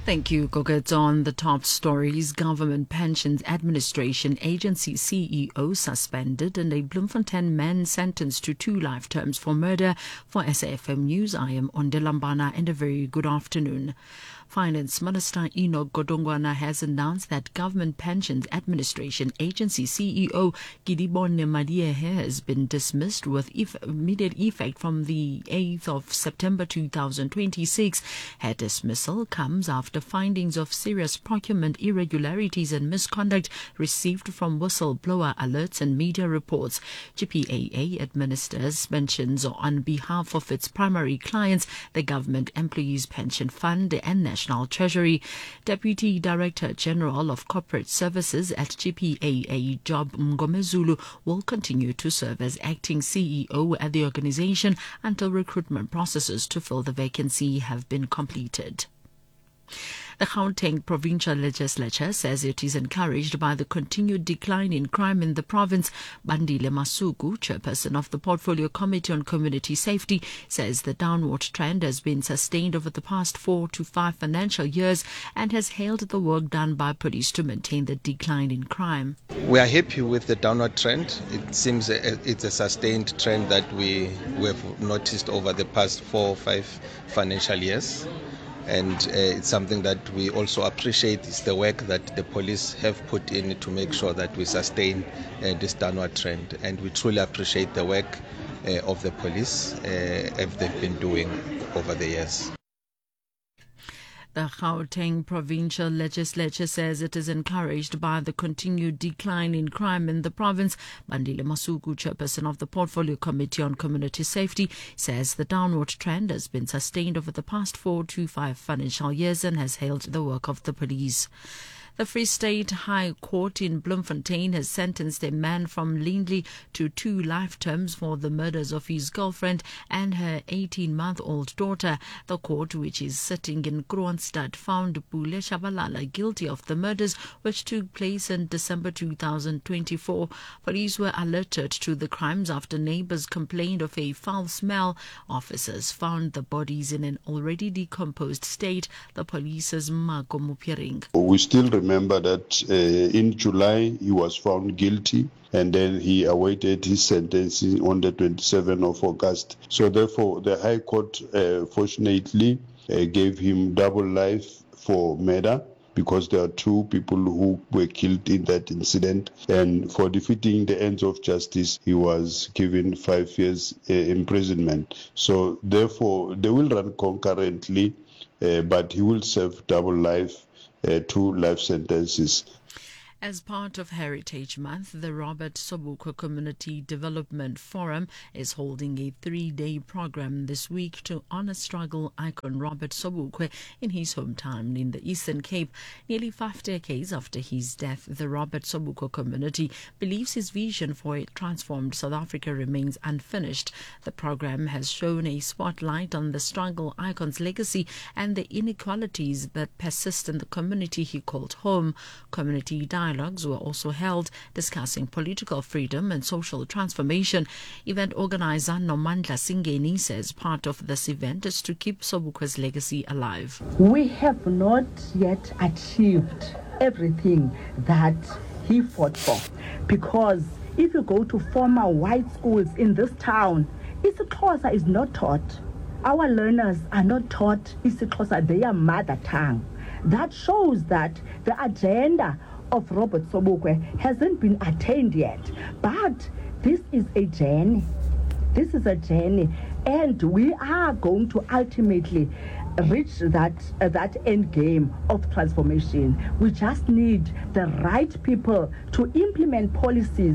Thank you, Goget. On the top stories, Government Pensions Administration Agency CEO suspended and a Bloemfontein man sentenced to 2 life terms for murder. For SAFM News, I am Ondelambana and a very good afternoon. Finance Minister Enoch Godongwana has announced that Government Pensions Administration Agency CEO Gidibone Madiehe has been dismissed with immediate effect from the 8th of September 2026. Her dismissal comes after findings of serious procurement irregularities and misconduct received from whistleblower alerts and media reports. GPAA administers pensions on behalf of its primary clients, the Government Employees Pension Fund and National Treasury. Deputy Director General of Corporate Services at GPAA, Job Mngomezulu, will continue to serve as acting CEO at the organization until recruitment processes to fill the vacancy have been completed. The Gauteng Provincial Legislature says it is encouraged by the continued decline in crime in the province. Bandile Masuku, chairperson of the Portfolio Committee on Community Safety, says the downward trend has been sustained over the past 4 to 5 financial years and has hailed the work done by police to maintain the decline in crime. We are happy with the downward trend. It seems it's a sustained trend that we have noticed over the past 4 or 5 financial years. And it's something that we also appreciate is the work that the police have put in to make sure that we sustain this downward trend. And we truly appreciate the work of the police as they've been doing over the years. The Gauteng Provincial Legislature says it is encouraged by the continued decline in crime in the province. Bandile Masuku, chairperson of the Portfolio Committee on Community Safety, says the downward trend has been sustained over the past 4 to 5 financial years and has hailed the work of the police. The Free State High Court in Bloemfontein has sentenced a man from Lindley to 2 life terms for the murders of his girlfriend and her 18-month-old daughter. The court, which is sitting in Kroonstad, found Pule Shabalala guilty of the murders, which took place in December 2024. Police were alerted to the crimes after neighbors complained of a foul smell. Officers found the bodies in an already decomposed state. The police's Mako Mupiring. We still remember that in July he was found guilty and then he awaited his sentencing on the 27th of August. So therefore the High Court fortunately gave him double life for murder because there are 2 people who were killed in that incident, and for defeating the ends of justice he was given 5 years imprisonment. So therefore they will run concurrently, but he will serve double life, 2 life sentences. As part of Heritage Month, the Robert Sobukwe Community Development Forum is holding a 3-day program this week to honor struggle icon Robert Sobukwe in his hometown in the Eastern Cape. Nearly 5 decades after his death, the Robert Sobukwe community believes his vision for a transformed South Africa remains unfinished. The program has shown a spotlight on the struggle icon's legacy and the inequalities that persist in the community he called home. Community dialogues were also held discussing political freedom and social transformation. Event organizer Nomandla Singeni says part of this event is to keep Sobukwe's legacy alive. We have not yet achieved everything that he fought for, because if you go to former white schools in this town, isiXhosa is not taught. Our learners are not taught isiXhosa, their mother tongue. That shows that the agenda of Robert Sobukwe hasn't been attained yet. But this is a journey. This is a journey, and we are going to ultimately reach that end game of transformation. We just need the right people to implement policies.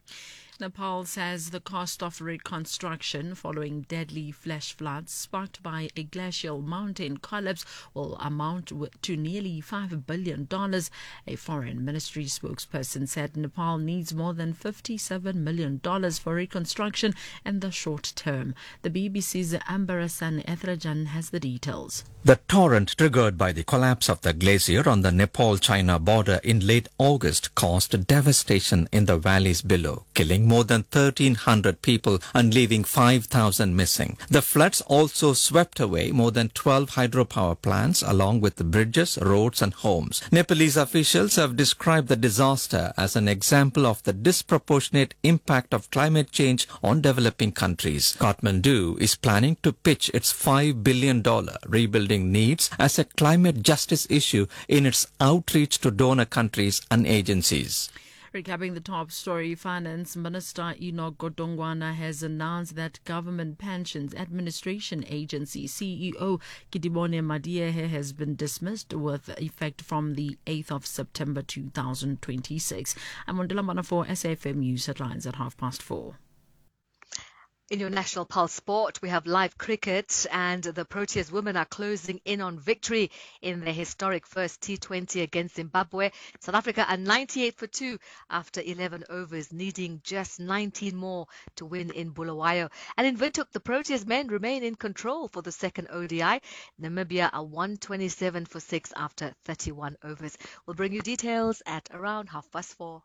Nepal says the cost of reconstruction following deadly flash floods sparked by a glacial mountain collapse will amount to nearly $5 billion. A foreign ministry spokesperson said Nepal needs more than $57 million for reconstruction in the short term. The BBC's Ambarasan Ethrajan has the details. The torrent triggered by the collapse of the glacier on the Nepal-China border in late August caused devastation in the valleys below, killing more than 1,300 people and leaving 5,000 missing. The floods also swept away more than 12 hydropower plants along with the bridges, roads and homes. Nepalese officials have described the disaster as an example of the disproportionate impact of climate change on developing countries. Kathmandu is planning to pitch its $5 billion rebuilding needs as a climate justice issue in its outreach to donor countries and agencies. Recapping the top story, Finance Minister Enoch Godongwana has announced that Government Pensions Administration Agency CEO Kidibone Madiehe has been dismissed with effect from the 8th of September 2026. I'm Mondela Manafo, SAFM News headlines at 4:30. In your National Pulse Sport, we have live cricket, and the Proteas women are closing in on victory in their historic first T20 against Zimbabwe. South Africa are 98 for 2 after 11 overs, needing just 19 more to win in Bulawayo. And in Windhoek, the Proteas men remain in control for the second ODI. Namibia are 127 for 6 after 31 overs. We'll bring you details at around 4:30.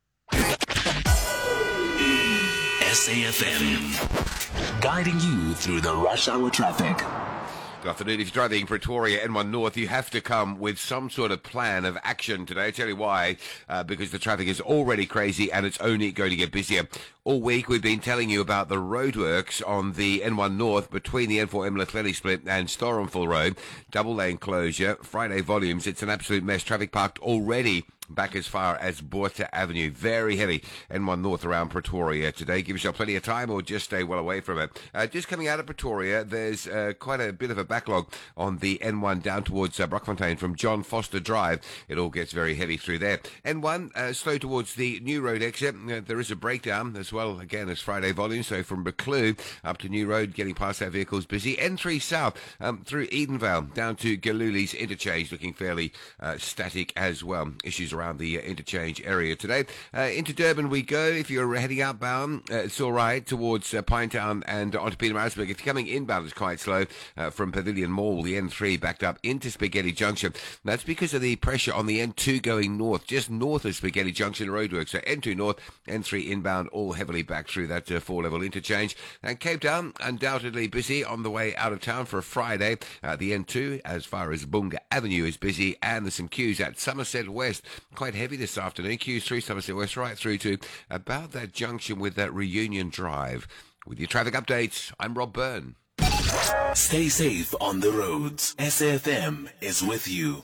SAFM, guiding you through the rush hour traffic. Good afternoon. If you're driving Pretoria N1 North, you have to come with some sort of plan of action today. I'll tell you why, because the traffic is already crazy and it's only going to get busier. All week we've been telling you about the roadworks on the N1 North between the N4 Mlahleli split and Storenville Road. Double lane closure, Friday volumes. It's an absolute mess. Traffic parked already back as far as Botha Avenue. Very heavy N1 North around Pretoria today. Give yourself plenty of time or just stay well away from it. Just coming out of Pretoria, there's quite a bit of a backlog on the N1 down towards Brockfontein from John Foster Drive. It all gets very heavy through there. N1 slow towards the New Road exit. There is a breakdown as well, again, as Friday volume. So from Buccleuch up to New Road, getting past our vehicles busy. N3 South through Edenvale down to Galuli's interchange, looking fairly static as well. Issues around the interchange area today. Into Durban we go. If you're heading outbound, it's all right towards Pinetown and onto Pietermaritzburg. If you're coming inbound, it's quite slow from Pavilion Mall. The N3 backed up into Spaghetti Junction. That's because of the pressure on the N2 going north, just north of Spaghetti Junction roadwork. So N2 north, N3 inbound, all heavily back through that 4-level interchange. And Cape Town, undoubtedly busy on the way out of town for a Friday. The N2, as far as Bunga Avenue, is busy, and there's some queues at Somerset West. Quite heavy this afternoon. Queues through Somerset West right through to about that junction with that Reunion Drive. With your traffic updates, I'm Rob Byrne. Stay safe on the roads. SAFM is with you.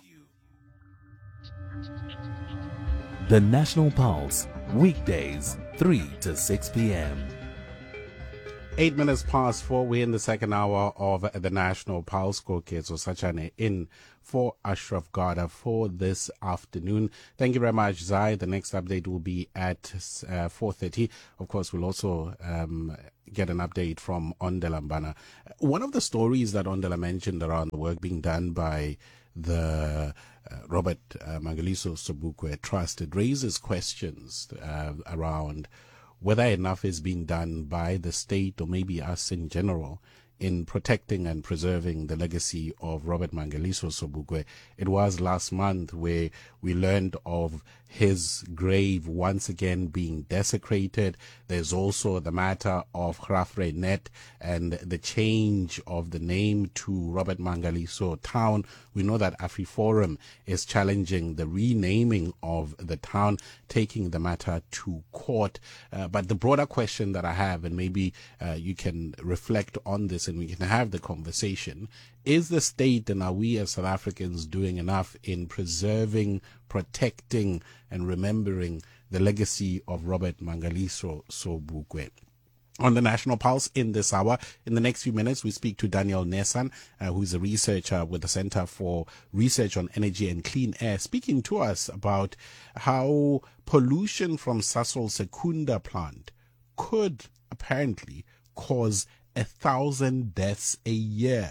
The National Pulse, weekdays, 3 to 6 p.m. 8 minutes past 4, we're in the second hour of the National Pulse. Koketso Sachane in for Ashraf Garda for this afternoon. Thank you very much, Zai. The next update will be at 4:30. Of course, we'll also get an update from Ondela Mbana. One of the stories that Ondela mentioned around the work being done by the Robert Mangaliso Sobukwe Trust, it raises questions around whether enough is being done by the state or maybe us in general in protecting and preserving the legacy of Robert Mangaliso Sobukwe. It was last month where we learned of his grave once again being desecrated. There's also the matter of Graaff-Reinet and the change of the name to Robert Mangaliso Town. We know that AfriForum is challenging the renaming of the town, taking the matter to court. But the broader question that I have, and maybe you can reflect on this and we can have the conversation, is the state and are we as South Africans doing enough in preserving, protecting and remembering the legacy of Robert Mangaliso Sobukwe? On the National Pulse in this hour, in the next few minutes, we speak to Daniel Nesan, who's a researcher with the Center for Research on Energy and Clean Air, speaking to us about how pollution from Sasol Secunda plant could apparently cause 1,000 deaths a year.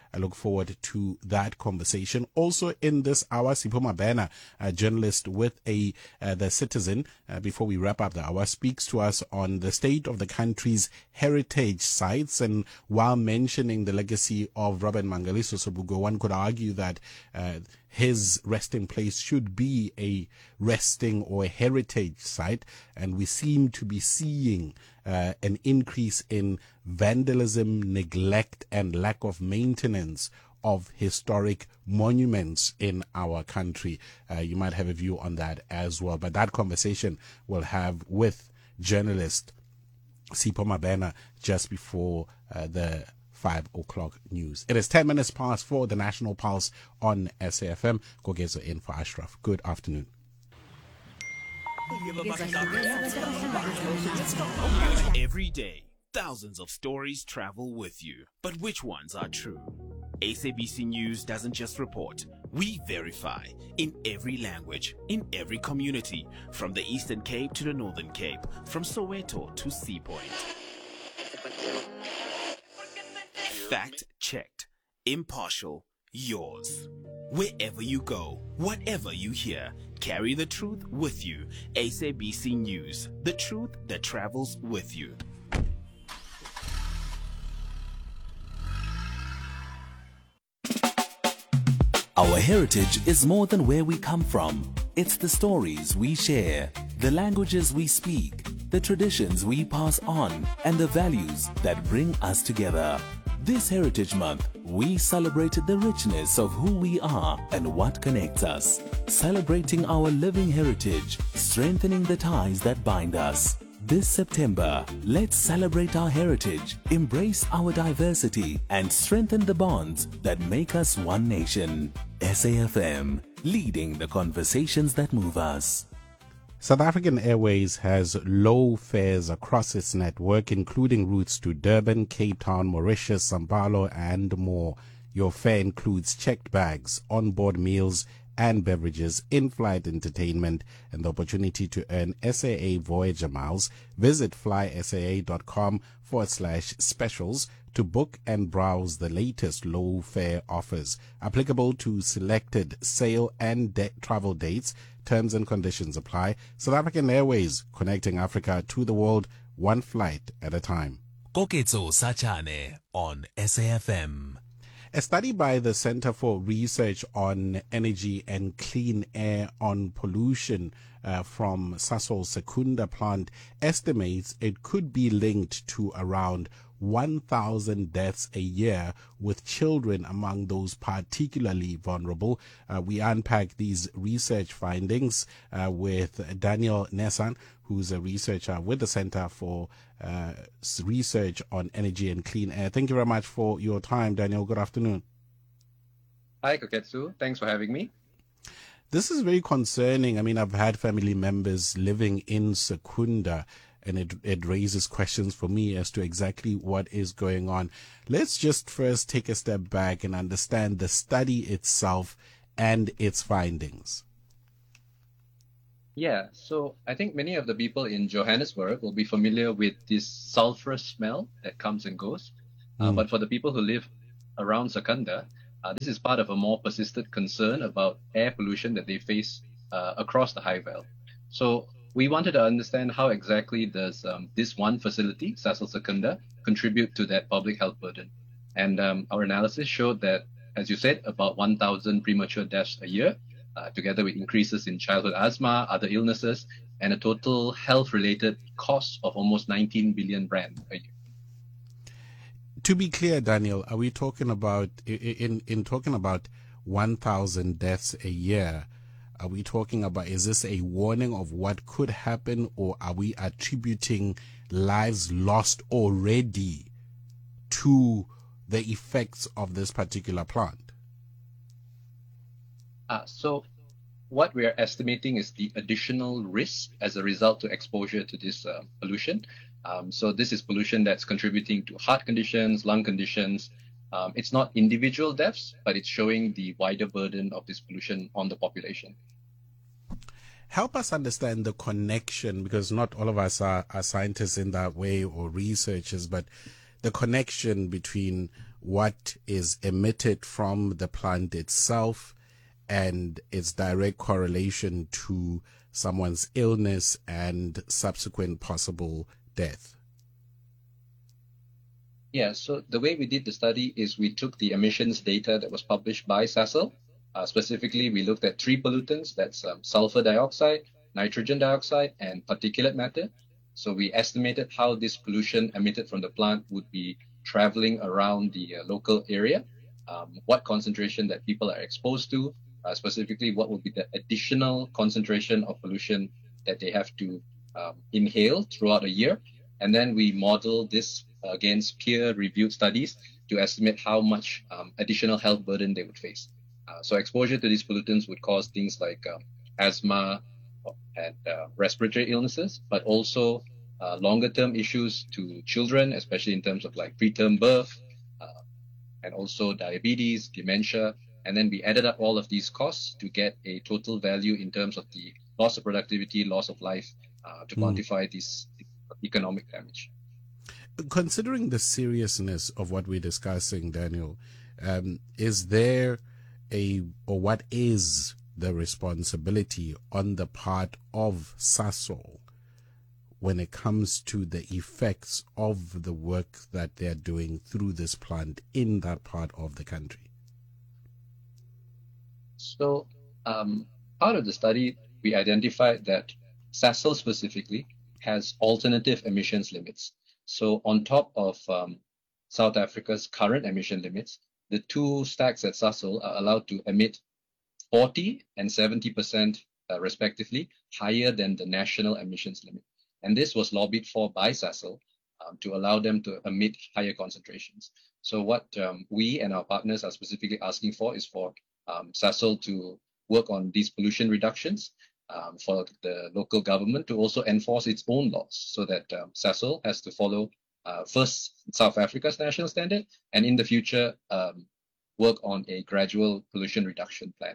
I look forward to that conversation. Also in this hour, Sipho Mabena, a journalist with The Citizen, before we wrap up the hour, speaks to us on the state of the country's heritage sites. And while mentioning the legacy of Robert Mangaliso Sobukwe, one could argue that his resting place should be a resting or a heritage site, and we seem to be seeing an increase in vandalism, neglect, and lack of maintenance of historic monuments in our country. You might have a view on that as well, but that conversation we'll have with journalist Sipho Mabena just before the 5 o'clock news. It is 10 minutes past 4, the National Pulse on SAFM. Gogezo in for Ashraf. Good afternoon. Every day, thousands of stories travel with you. But which ones are true? SABC News doesn't just report. We verify in every language, in every community, from the Eastern Cape to the Northern Cape, from Soweto to Sea Point. Fact-checked, impartial, yours. Wherever you go, whatever you hear, carry the truth with you. SABC News, the truth that travels with you. Our heritage is more than where we come from. It's the stories we share, the languages we speak, the traditions we pass on, and the values that bring us together. This Heritage Month, we celebrate the richness of who we are and what connects us. Celebrating our living heritage, strengthening the ties that bind us. This September, let's celebrate our heritage, embrace our diversity, and strengthen the bonds that make us one nation. SAFM, leading the conversations that move us. South African Airways has low fares across its network, including routes to Durban, Cape Town, Mauritius, Sao Paulo, and more. Your fare includes checked bags, onboard meals and beverages, in-flight entertainment, and the opportunity to earn SAA Voyager miles. Visit flysaa.com/specials to book and browse the latest low fare offers. Applicable to selected sale and travel dates. Terms and conditions apply. South African Airways, connecting Africa to the world, one flight at a time. Koketso Sachane on SAFM. A study by the Center for Research on Energy and Clean Air on Pollution from Sasol's Secunda plant estimates it could be linked to around 1,000 deaths a year, with children among those particularly vulnerable. We unpack these research findings with Daniel Nessan, who's a researcher with the Center for Research on Energy and Clean Air. Thank you very much for your time, Daniel. Good afternoon. Hi, Koketsu. Thanks for having me. This is very concerning. I mean, I've had family members living in Secunda, and it raises questions for me as to exactly what is going on. Let's just first take a step back and understand the study itself and its findings. Yeah, so I think many of the people in Johannesburg will be familiar with this sulfurous smell that comes and goes. But for the people who live around Secunda, this is part of a more persistent concern about air pollution that they face across the High Veld. So we wanted to understand how exactly does this one facility, Sasol Secunda, contribute to that public health burden. And our analysis showed that, as you said, about 1,000 premature deaths a year, together with increases in childhood asthma, other illnesses, and a total health-related cost of almost 19 billion rand a year. To be clear, Daniel, are we talking about, in talking about 1,000 deaths a year, are we talking about, is this a warning of what could happen, or are we attributing lives lost already to the effects of this particular plant? So what we are estimating is the additional risk as a result to exposure to this pollution. So this is pollution that's contributing to heart conditions, lung conditions. It's not individual deaths, but it's showing the wider burden of this pollution on the population. Help us understand the connection, because not all of us are scientists in that way or researchers, but the connection between what is emitted from the plant itself and its direct correlation to someone's illness and subsequent possible death? Yeah, so the way we did the study is we took the emissions data that was published by SASL. Specifically, we looked at 3 pollutants, that's sulfur dioxide, nitrogen dioxide, and particulate matter. So we estimated how this pollution emitted from the plant would be traveling around the local area, what concentration that people are exposed to, specifically what will be the additional concentration of pollution that they have to inhale throughout a year. And then we model this against peer-reviewed studies to estimate how much additional health burden they would face. So exposure to these pollutants would cause things like asthma and respiratory illnesses, but also longer-term issues to children, especially in terms of like preterm birth, and also diabetes, dementia. And then we added up all of these costs to get a total value in terms of the loss of productivity, loss of life, to quantify this economic damage. Considering the seriousness of what we're discussing, Daniel, is there what is the responsibility on the part of SASOL when it comes to the effects of the work that they're doing through this plant in that part of the country? So part of the study, we identified that SASL specifically has alternative emissions limits. So on top of South Africa's current emission limits, the 2 stacks at SASL are allowed to emit 40 and 70% respectively higher than the national emissions limit. And this was lobbied for by SASL to allow them to emit higher concentrations. So what we and our partners are specifically asking for is for SASL to work on these pollution reductions, for the local government to also enforce its own laws, so that SASL has to follow first South Africa's national standard, and in the future work on a gradual pollution reduction plan.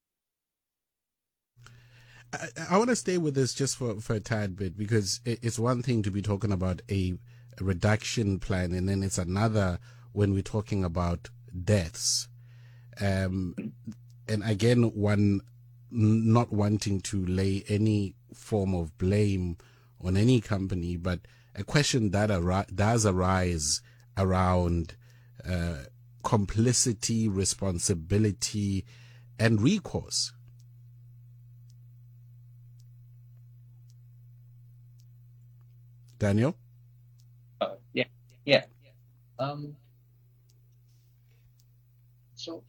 I want to stay with this just for a tad bit, because it's one thing to be talking about a reduction plan, and then it's another when we're talking about deaths. And again, one not wanting to lay any form of blame on any company, but a question that does arise around complicity, responsibility, and recourse. Daniel? Yeah. So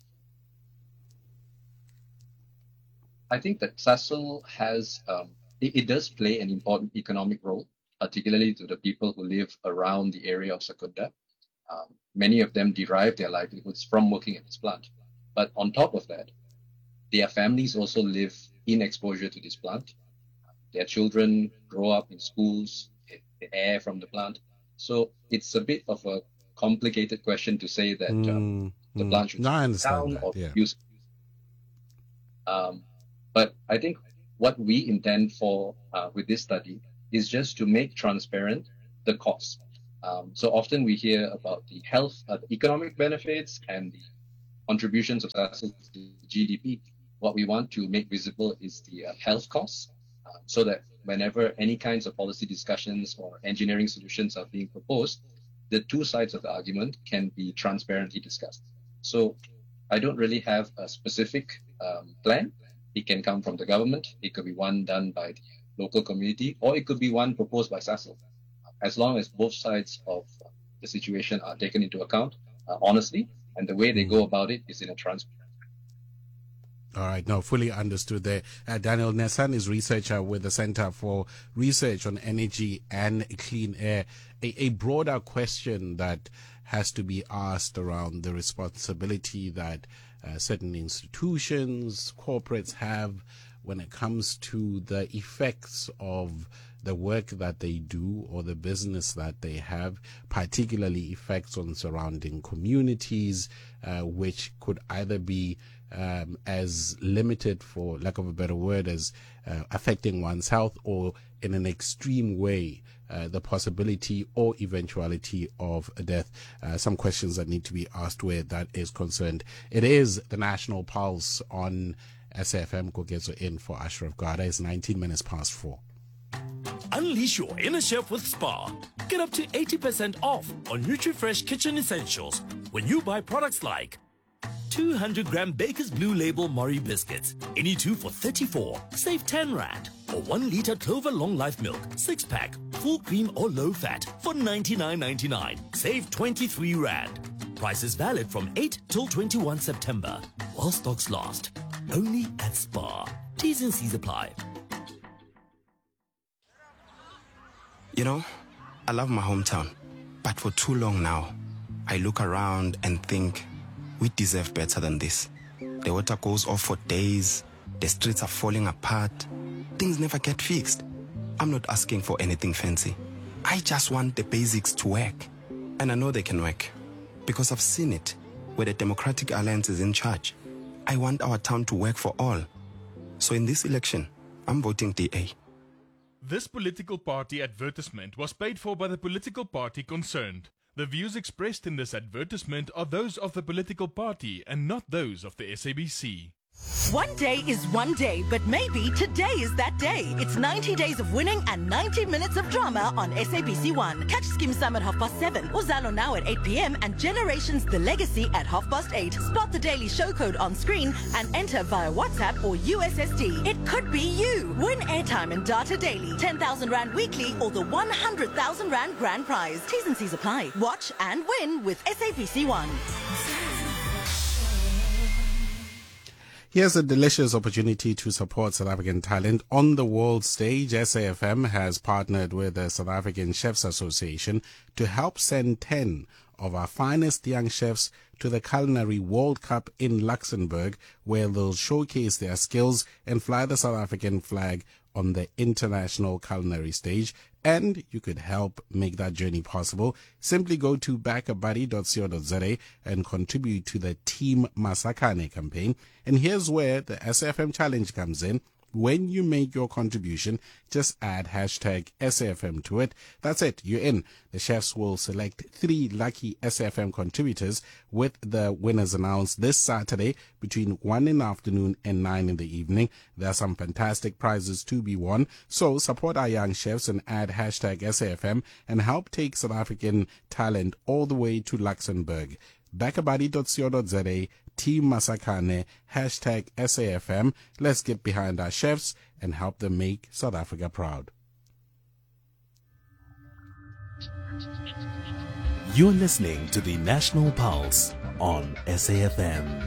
I think that SASL has, it does play an important economic role, particularly to the people who live around the area of Secunda. Many of them derive their livelihoods from working at this plant. But on top of that, their families also live in exposure to this plant. Their children grow up in schools, the air from the plant. So it's a bit of a complicated question to say that the plant should shut down or use. But I think what we intend for with this study is just to make transparent the cost. So often we hear about the health, the economic benefits and the contributions of SASL to the GDP. What we want to make visible is the health costs, so that whenever any kinds of policy discussions or engineering solutions are being proposed, the 2 sides of the argument can be transparently discussed. So I don't really have a specific plan. It can come from the government. It could be one done by the local community, or it could be one proposed by SASL. As long as both sides of the situation are taken into account honestly, and the way they go about it is in a transparent. All right, no, fully understood there. Daniel Nessan is researcher with the Center for Research on Energy and Clean Air. A broader question that has to be asked around the responsibility that certain institutions, corporates have when it comes to the effects of the work that they do or the business that they have, particularly effects on surrounding communities, which could either be as limited, for lack of a better word, as affecting one's health, or in an extreme way the possibility or eventuality of a death. Some questions that need to be asked where that is concerned. It is the National Pulse on SAFM. Kogetso in for Ashraf Garda. It's 19 minutes past 4. Unleash your inner chef with Spar. Get up to 80% off on NutriFresh kitchen essentials when you buy products like 200-gram Baker's Blue Label Murray biscuits, any 2 for 34, save 10 Rand. Or 1-liter Clover Long Life Milk, 6-pack, full cream or low fat for 99.99, save 23 Rand. Price is valid from 8 till 21 September, while stocks last. Only at Spar. T's and C's apply. You know, I love my hometown, but for too long now, I look around and think we deserve better than this. The water goes off for days, the streets are falling apart, things never get fixed. I'm not asking for anything fancy. I just want the basics to work. And I know they can work, because I've seen it, where the Democratic Alliance is in charge. I want our town to work for all. So in this election, I'm voting DA. This political party advertisement was paid for by the political party concerned. The views expressed in this advertisement are those of the political party and not those of the SABC. One day is one day, but maybe today is that day. It's 90 days of winning and 90 minutes of drama on SABC One. Catch Skim Sam at 7:30, Uzalo Now at 8 p.m. and Generations The Legacy at 8:30. Spot the daily show code on screen and enter via WhatsApp or USSD. It could be you. Win airtime and data daily, 10,000 Rand weekly or the 100,000 Rand grand prize. T's and C's apply. Watch and win with SABC One. Here's a delicious opportunity to support South African talent on the world stage. SAFM has partnered with the South African Chefs Association to help send 10 of our finest young chefs to the Culinary World Cup in Luxembourg, where they'll showcase their skills and fly the South African flag on the international culinary stage. And you could help make that journey possible. Simply go to backabuddy.co.za and contribute to the Team Masakane campaign. And here's where the SAFM challenge comes in. When you make your contribution, just add hashtag SAFM to it. That's it. You're in. The chefs will select 3 lucky SAFM contributors, with the winners announced this Saturday between 1 in the afternoon and 9 in the evening. There are some fantastic prizes to be won. So support our young chefs and add hashtag SAFM and help take South African talent all the way to Luxembourg. Backabuddy.co.za, Team Masakane, hashtag SAFM. Let's get behind our chefs and help them make South Africa proud. You're listening to the National Pulse on SAFM.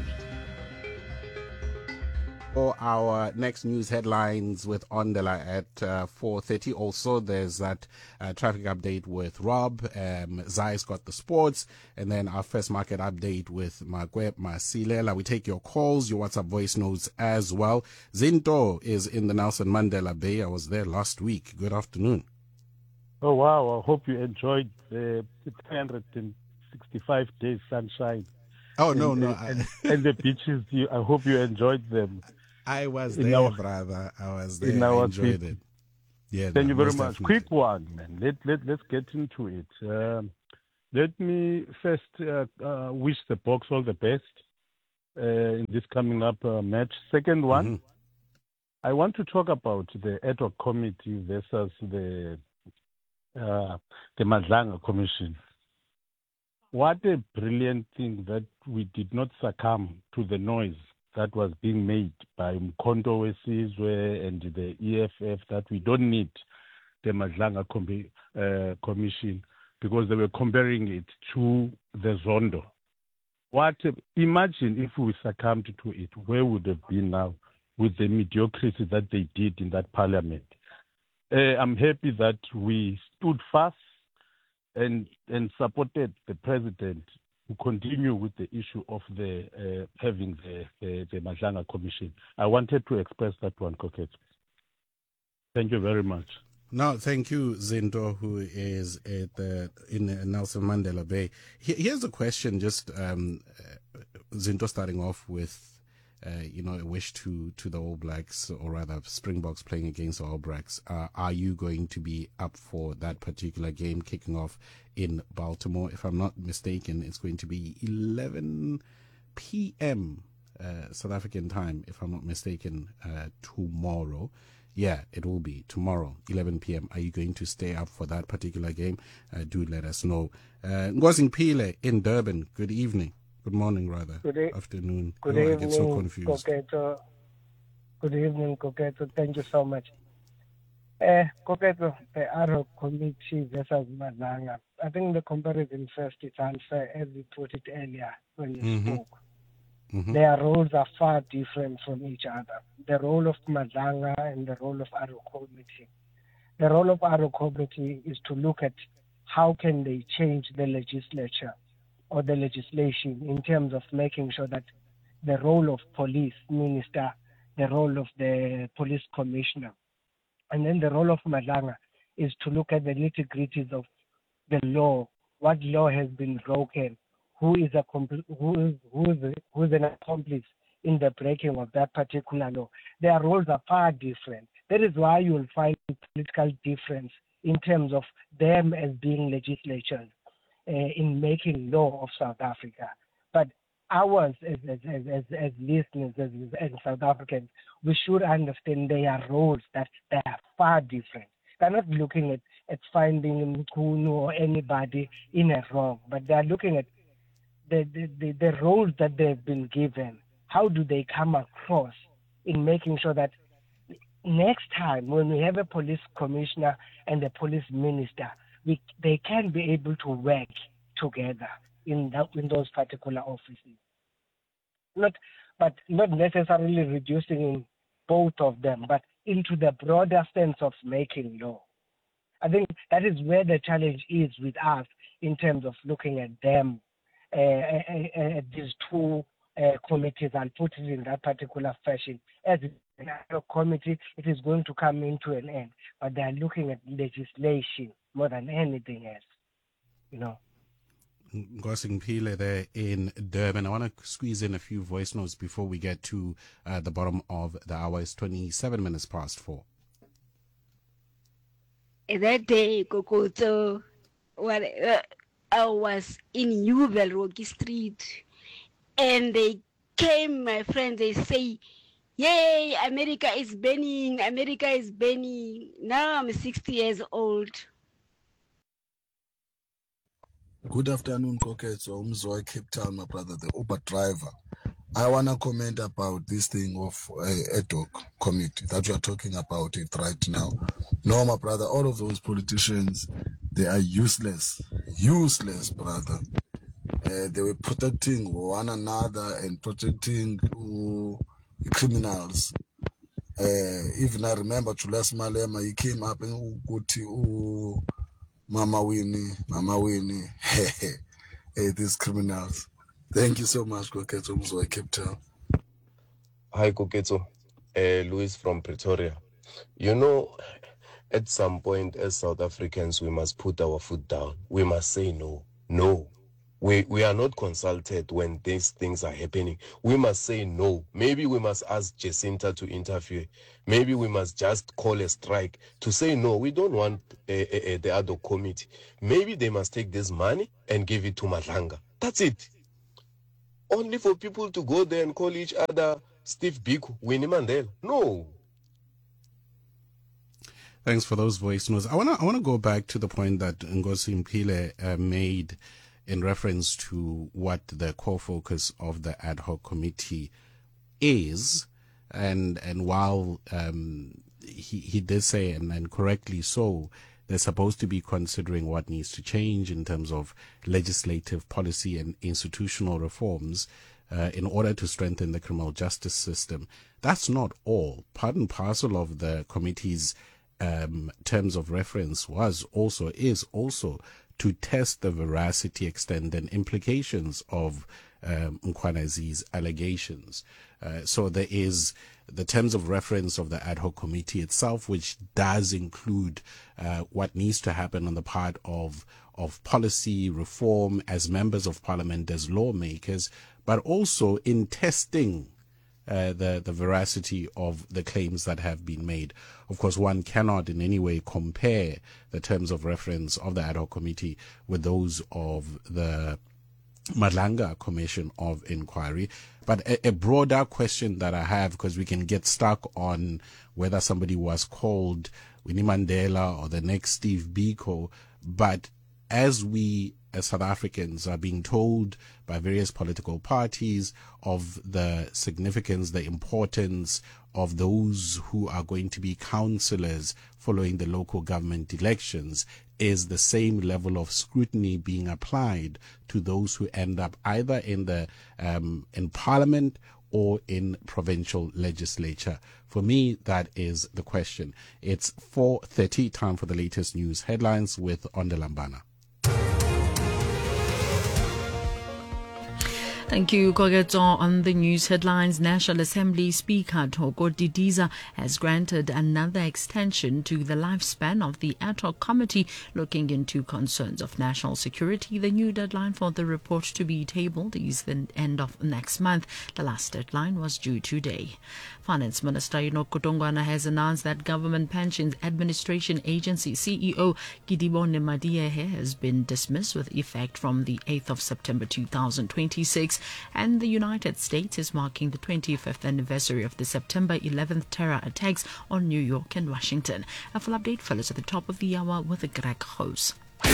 For our next news headlines with Ondela at 4:30. Also, there's that traffic update with Rob. Zai's got the sports. And then our first market update with Magweb Masilela. We take your calls, your WhatsApp voice notes as well. Zinto is in the Nelson Mandela Bay. I was there last week. Good afternoon. Oh, wow. I hope you enjoyed the 365 days sunshine. Oh, no. And the beaches. I hope you enjoyed them. I was there, brother. I was there. I enjoyed it. Yeah. Thank you very much. Definitely. Quick one, man. Let's get into it. Let me first wish the Boks all the best in this coming up match. Second one, I want to talk about the ad hoc committee versus the Madlanga Commission. What a brilliant thing that we did not succumb to the noise that was being made by Mkhonto Wesizwe and the EFF that we don't need the Madlanga Commission because they were comparing it to the Zondo. Imagine if we succumbed to it, where would have been now with the mediocrity that they did in that parliament? I'm happy that we stood fast and supported the president to continue with the issue of the having the Madlanga Commission. I wanted to express that one, Koket. Thank you very much. No, thank you, Zinto, who is in Nelson Mandela Bay. Here's a question, just Zinto starting off with a wish to the All Blacks, or rather Springboks playing against the All Blacks. Are you going to be up for that particular game kicking off in Baltimore? If I'm not mistaken, it's going to be 11 p.m. South African time, if I'm not mistaken, tomorrow. Yeah, it will be tomorrow, 11 p.m. Are you going to stay up for that particular game? Do let us know. Ngozi Mpile in Durban, good evening. Good morning, rather. Afternoon. Good I evening, get so confused. Koketo. Good evening, Koketo. Thank you so much. Koketo, the Aro Committee versus Madanga. I think the comparison first is unfair, as we put it earlier when you spoke. Their roles are far different from each other. The role of Madanga and the role of Aro Committee. The role of Aro Committee is to look at how can they change the legislature or the legislation in terms of making sure that the role of police minister, the role of the police commissioner, and then the role of Madanga is to look at the nitty-gritties of the law, what law has been broken, who is an accomplice in the breaking of that particular law. Their roles are far different. That is why you will find political difference in terms of them as being legislatures in making law of South Africa. But ours as listeners, as South Africans, we should understand their roles, that they are far different. They're not looking at finding Mkhunu or anybody in a wrong, but they're looking at the roles that they've been given. How do they come across in making sure that next time when we have a police commissioner and a police minister, they can be able to work together in those particular offices. Not necessarily reducing both of them, but into the broader sense of making law. I think that is where the challenge is with us in terms of looking at them, at these two committees, and put it in that particular fashion. As a committee, it is going to come into an end, but they are looking at legislation more than anything else, Ngozi Mpile there in Durban. I want to squeeze in a few voice notes before we get to the bottom of the hour. It's 27 minutes past 4. That day, Kokoto, I was in Newbell, Rocky Street, and they came, my friends, they say, yay, America is burning, America is burning. Now I'm 60 years old. Good afternoon, Koketso. Umzwa Cape Town, my brother, the Uber driver. I want to comment about this thing of ad hoc committee that you are talking about it right now. No, my brother, all of those politicians, they are useless. Useless, brother. They were protecting one another and protecting criminals. Even I remember Julius Malema, he came up and Mama Winnie, hey, these criminals. Thank you so much, Koketso Mzwa Cape Town. Hi, Koketso. Louis from Pretoria. At some point as South Africans, we must put our foot down. We must say no. No. We are not consulted when these things are happening. We must say no. Maybe we must ask Jacinta to interfere. Maybe we must just call a strike to say no. We don't want the other committee. Maybe they must take this money and give it to Madanga. That's it. Only for people to go there and call each other Steve Biko, Winnie Mandela. No. Thanks for those voice notes. I wanna go back to the point that Ngozi Mpile made in reference to what the core focus of the ad hoc committee is, and while he did say, and correctly so, they're supposed to be considering what needs to change in terms of legislative policy and institutional reforms in order to strengthen the criminal justice system. That's not all. Part and parcel of the committee's terms of reference is also to test the veracity, extent, and implications of Mkhwanazi's allegations. So there is the terms of reference of the ad hoc committee itself, which does include what needs to happen on the part of policy reform as members of parliament, as lawmakers, but also in testing the veracity of the claims that have been made. Of course, one cannot in any way compare the terms of reference of the ad hoc committee with those of the Madlanga Commission of Inquiry. But a broader question that I have, because we can get stuck on whether somebody was called Winnie Mandela or the next Steve Biko, but as we as South Africans are being told by various political parties of the significance, the importance of those who are going to be councillors following the local government elections, is the same level of scrutiny being applied to those who end up either in the in Parliament or in provincial legislature? For me, that is the question. It's 4:30, time for the latest news headlines with Ondelambana. Thank you, Kogetso. On the news headlines, National Assembly Speaker Thoko Didiza has granted another extension to the lifespan of the ad hoc committee looking into concerns of national security. The new deadline for the report to be tabled is the end of next month. The last deadline was due today. Finance Minister Enoch Godongwana has announced that Government Pensions Administration Agency CEO Gidibone Madiehe has been dismissed with effect from the 8th of September 2026, and the United States is marking the 25th anniversary of the September 11th terror attacks on New York and Washington. A full update follows at the top of the hour with Greg House.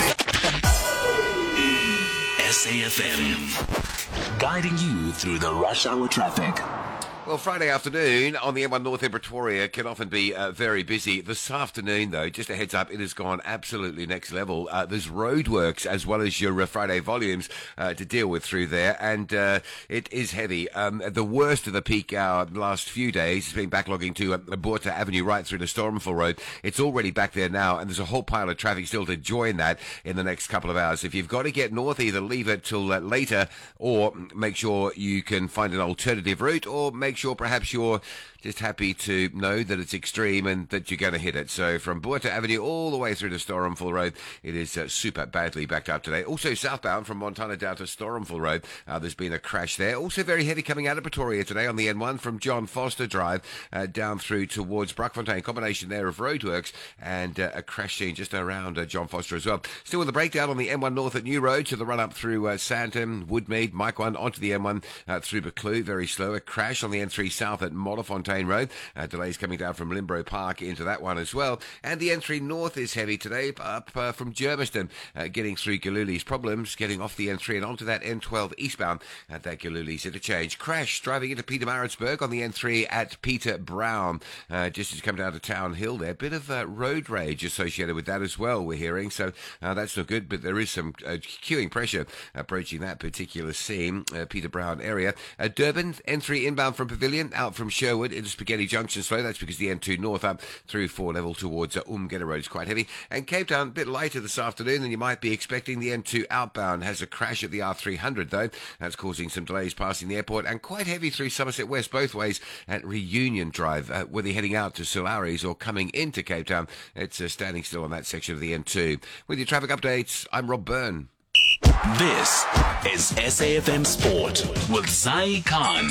SAFM, guiding you through the rush hour traffic. Well, Friday afternoon on the M1 North in Pretoria can often be very busy. This afternoon, though, just a heads up, it has gone absolutely next level. There's roadworks as well as your Friday volumes to deal with through there, and it is heavy. The worst of the peak hour the last few days has been backlogging to Botha Avenue right through to Stormville Road. It's already back there now, and there's a whole pile of traffic still to join that in the next couple of hours. If you've got to get north, either leave it till later or make sure you can find an alternative route, or make sure perhaps you're just happy to know that it's extreme and that you're going to hit it. So from Botha Avenue all the way through to Stormville Road, it is super badly backed up today. Also southbound from Montana down to Stormville Road, there's been a crash there. Also very heavy coming out of Pretoria today on the N1 from John Foster Drive down through towards Brakfontein. Combination there of roadworks and a crash scene just around John Foster as well. Still with the breakdown on the M1 North at New Road to the run up through Sandton, Woodmead, Mike 1 onto the M1 through Buccleuch. Very slow. A crash on the N3 South at Modderfontein Road. Delays coming down from Limbro Park into that one as well. And the N3 North is heavy today, up from Germiston, getting through Galuli's. Problems getting off the N3 and onto that N12 eastbound at that Galuli's interchange. Crash driving into Pietermaritzburg on the N3 at Peter Brown. Just as you come down to Town Hill there. Bit of road rage associated with that as well, we're hearing. So that's not good, but there is some queuing pressure approaching that particular scene, Peter Brown area. Durban, N3 inbound from Pavilion, out from Sherwood into Spaghetti Junction slow. That's because the N2 North up through 4 level towards Umgena Road is quite heavy. And Cape Town, a bit lighter this afternoon than you might be expecting. The N2 outbound has a crash at the R300 though. That's causing some delays passing the airport, and quite heavy through Somerset West both ways at Reunion Drive, whether you're heading out to Solaris or coming into Cape Town. It's standing still on that section of the N2. With your traffic updates, I'm Rob Byrne. This is SAFM Sport with Zai Khan.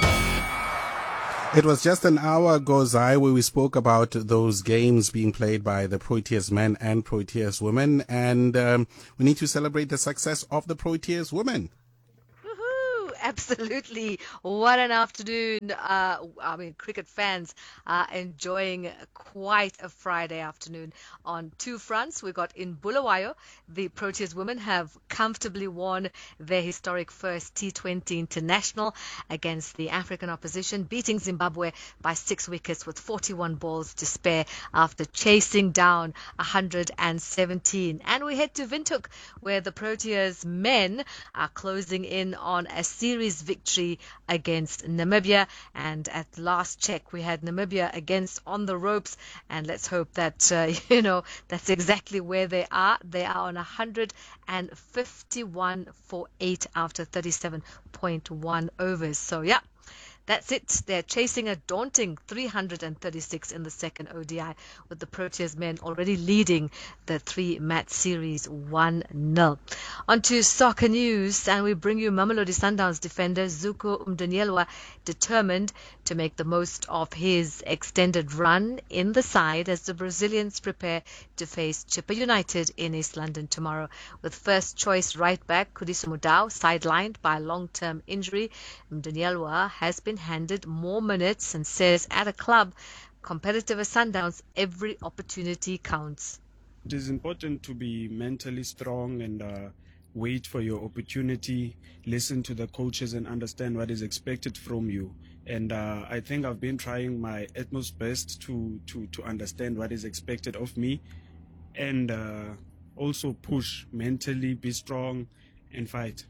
It was just an hour ago, Zai, where we spoke about those games being played by the Proteas men and Proteas women, and we need to celebrate the success of the Proteas women. Absolutely. What an afternoon. Cricket fans are enjoying quite a Friday afternoon on two fronts. We got in Bulawayo, the Proteas women have comfortably won their historic first T20 international against the African opposition, beating Zimbabwe by 6 wickets with 41 balls to spare after chasing down 117. And we head to Windhoek, where the Proteas men are closing in on a series victory against Namibia, and at last check we had Namibia against on the ropes, and let's hope that that's exactly where they are. They are on 151 for 8 after 37.1 overs. So yeah, That's it. They're chasing a daunting 336 in the second ODI, with the Proteas men already leading the 3-match series 1-0. On to soccer news, and we bring you Mamelodi Sundowns defender Zuko Mdonyelwa, determined to make the most of his extended run in the side as the Brazilians prepare to face Chippa United in East London tomorrow. With first choice right back Khudiso Mudau sidelined by long-term injury, Mdonyelwa has been handed more minutes and says at a club competitive as Sundowns, every opportunity counts. It is important to be mentally strong and wait for your opportunity, listen to the coaches and understand what is expected from you. And I think I've been trying my utmost best to understand what is expected of me, and also push mentally, be strong and fight.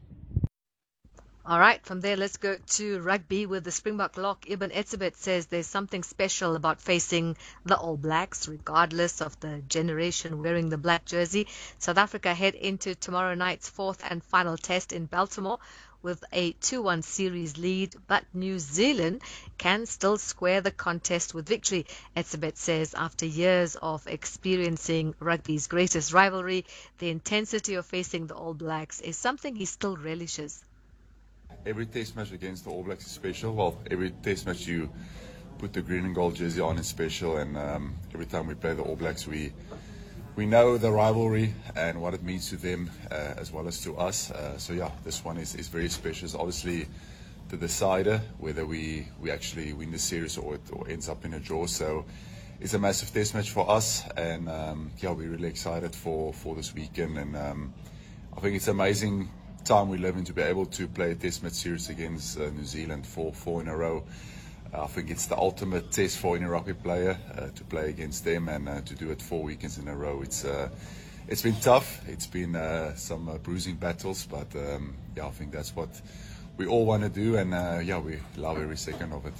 All right, from there, let's go to rugby with the Springbok lock. Ibn Etzebeth says there's something special about facing the All Blacks, regardless of the generation wearing the black jersey. South Africa head into tomorrow night's fourth and final test in Baltimore with a 2-1 series lead, but New Zealand can still square the contest with victory. Etzebeth says after years of experiencing rugby's greatest rivalry, the intensity of facing the All Blacks is something he still relishes. Every test match against the All Blacks is special. Well, every test match you put the green and gold jersey on is special, and every time we play the All Blacks, we know the rivalry and what it means to them as well as to us. So yeah, this one is very special. It's obviously the decider whether we actually win the series or it ends up in a draw. So it's a massive test match for us, and yeah, we're really excited for this weekend. And I think it's amazing time we live in to be able to play a test match series against New Zealand for 4 in a row. I think it's the ultimate test for any rugby player to play against them, and to do it 4 weekends in a row. It's been tough. It's been some bruising battles, but yeah, I think that's what we all want to do, and yeah, we love every second of it.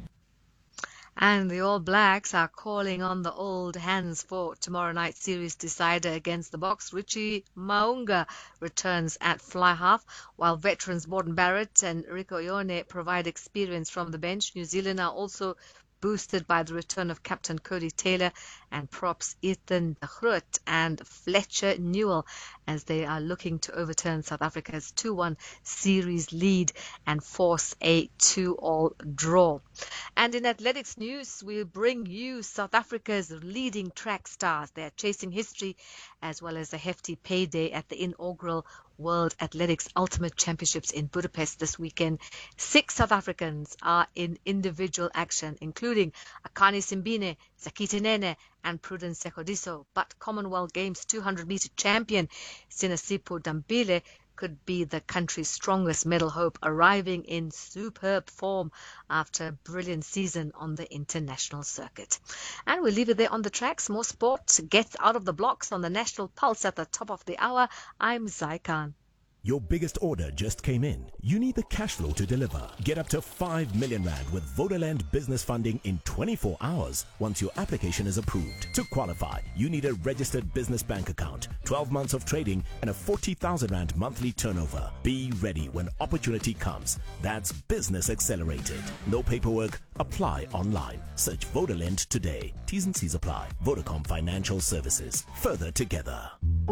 And the All Blacks are calling on the old hands for tomorrow night's series decider against the Boks. Richie Maunga returns at fly half, while veterans Morton Barrett and Rico Ione provide experience from the bench. New Zealand are also boosted by the return of captain Cody Taylor and props Ethan de Groot and Fletcher Newell, as they are looking to overturn South Africa's 2-1 series lead and force a 2-all draw. And in athletics news, we'll bring you South Africa's leading track stars. They're chasing history as well as a hefty payday at the inaugural World Athletics Ultimate Championships in Budapest this weekend. 6 South Africans are in individual action, including Akani Simbine, Zakite Nene and Prudence Sekodiso. But Commonwealth Games 200-meter champion Sinasipo Dambile could be the country's strongest medal hope, arriving in superb form after a brilliant season on the international circuit. And we'll leave it there on the tracks. More sport gets out of the blocks on the National Pulse at the top of the hour. I'm Zai Khan. Your biggest order just came in. You need the cash flow to deliver. Get up to 5 million rand with Vodaland business funding in 24 hours once your application is approved. To qualify, you need a registered business bank account, 12 months of trading and a 40,000 rand monthly turnover. Be ready when opportunity comes. That's Business Accelerated. No paperwork. Apply online. Search Vodaland today. T's and C's apply. Vodacom Financial Services. Further together.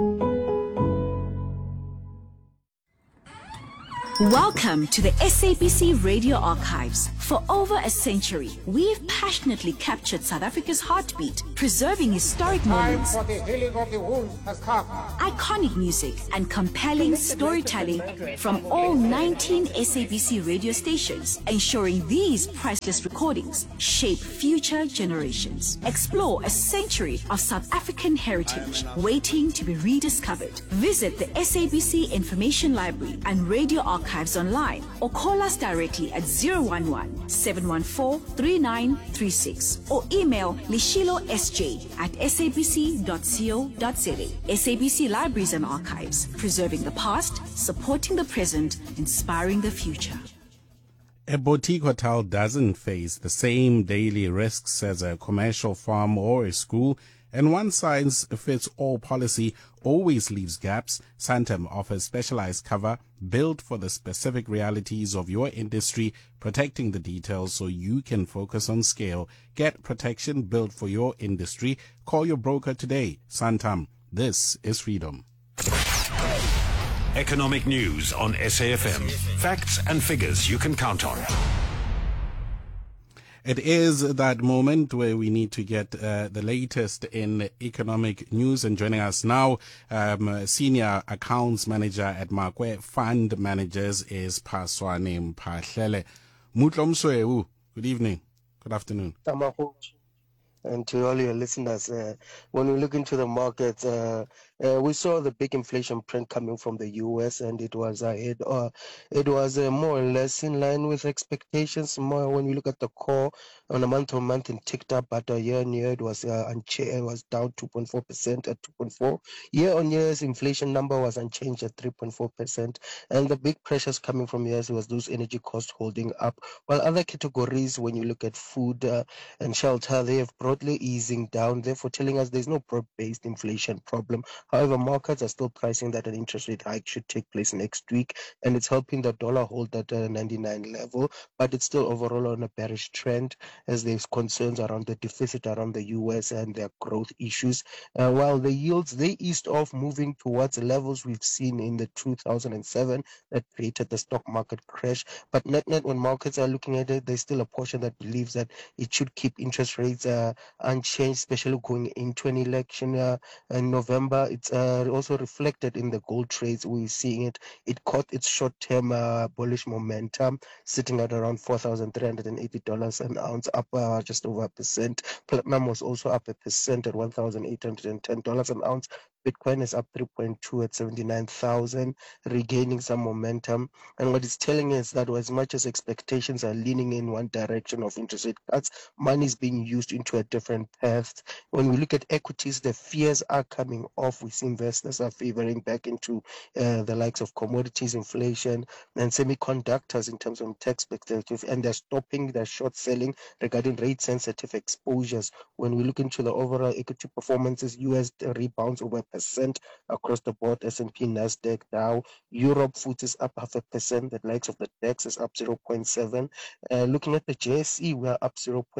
Welcome to the SABC Radio Archives. For over a century, we've passionately captured South Africa's heartbeat, preserving historic moments, Time for the healing of the wound has come. iconic music, and compelling storytelling from all 19 SABC radio stations, ensuring these priceless recordings shape future generations. Explore a century of South African heritage waiting to be rediscovered. Visit the SABC Information Library and Radio Archives online, or call us directly at 011-714-3936 or email lishilosj@sabc.co.za. SABC Libraries and Archives, preserving the past, supporting the present, inspiring the future. A boutique hotel doesn't face the same daily risks as a commercial farm or a school, And one-size-fits-all policy always leaves gaps. Santam offers specialized cover built for the specific realities of your industry, protecting the details so you can focus on scale. Get protection built for your industry. Call your broker today. Santam. This is freedom. Economic news on SAFM. Facts and figures you can count on. It is that moment where we need to get the latest in economic news. And joining us now, Senior Accounts Manager at Makwe Fund Managers is Paswane Mpahlele. Mutlo Msweu, good evening, good afternoon. And to all your listeners, when we look into the markets, we saw the big inflation print coming from the U.S. and it was ahead. It was more or less in line with expectations. More when we look at the core on a month-on-month, it ticked up, but year-on-year it was down 2.4% at 2.4. Year-on-year's inflation number was unchanged at 3.4%, and the big pressures coming from U.S. was those energy costs holding up, while other categories, when you look at food and shelter, they have broadly easing down, therefore telling us there's no broad-based inflation problem. However, markets are still pricing that an interest rate hike should take place next week, and it's helping the dollar hold at a 99 level, but it's still overall on a bearish trend as there's concerns around the deficit around the U.S. and their growth issues. While the yields, they eased off, moving towards levels we've seen in the 2007 that created the stock market crash. But net, when markets are looking at it, there's still a portion that believes that it should keep interest rates unchanged, especially going into an election in November. It's also reflected in the gold trades. We're seeing it. It caught its short-term bullish momentum, sitting at around $4,380 an ounce, up just over 1%. Platinum was also up 1% at $1,810 an ounce. Bitcoin is up 3.2 at 79,000, regaining some momentum. And what it's telling us that as much as expectations are leaning in one direction of interest rate cuts, money is being used into a different path. When we look at equities, the fears are coming off. We see investors are favoring back into the likes of commodities, inflation, and semiconductors in terms of tax perspective, and they're stopping their short selling regarding rate-sensitive exposures. When we look into the overall equity performances, US rebounds over 1% across the board, S&P, Nasdaq, Dow. Europe FTSE is up 0.5%. The likes of the DAX is up 0.7%. Looking at the JSE, we are up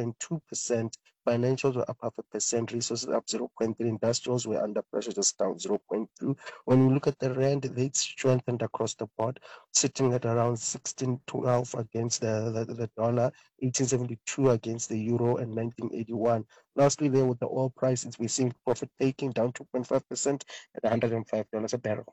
0.2%. Financials were up 0.5%, resources up 0.3%, industrials were under pressure, just down 0.2%. When we look at the rand, they strengthened across the board, sitting at around 16.12 against the dollar, 18.72 against the euro, and 19.81. Lastly, there with the oil prices, we're seeing profit taking down 2.5% at $105 a barrel.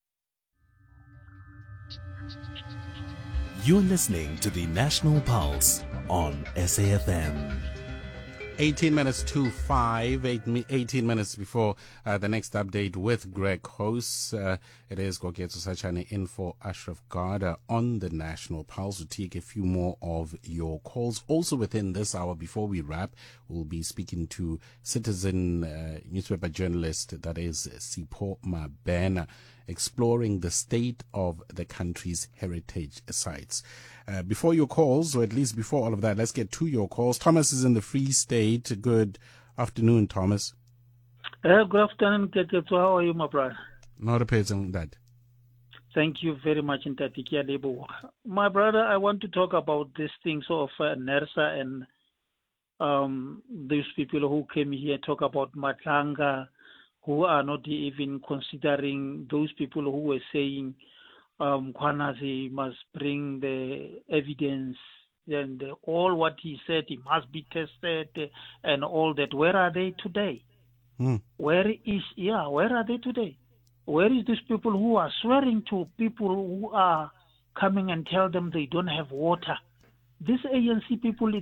You're listening to the National Pulse on SAFM. 18 minutes to 5, 18 minutes before the next update with Greg Host. It is Koketso Sachane in for Ashraf Garda on the National Pulse. We'll take a few more of your calls. Also within this hour, before we wrap, we'll be speaking to citizen newspaper journalist, that is Sipho Mabena, exploring the state of the country's heritage sites. Before your calls, or at least before all of that, let's get to your calls. Thomas is in the Free State. Good afternoon, Thomas. Good afternoon, Ketetso. How are you, my brother? Not a person that. Thank you very much, Ntatikia Lebo. My brother, I want to talk about these things of NERSA and these people who came here talk about Matlanga, who are not even considering those people who were saying Kwanazi must bring the evidence and all what he said, he must be tested and all that. Where are they today? Where are they today? Where is these people who are swearing to people who are coming and tell them they don't have water? These ANC people,